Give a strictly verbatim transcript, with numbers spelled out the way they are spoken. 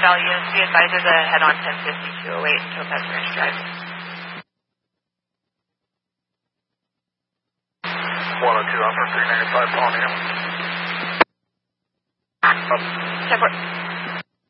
Valley units, be advised there's a head-on ten fifty two oh eight Topaz Ranch Drive. one oh two Alpha three ninety-five, calling you. ten four.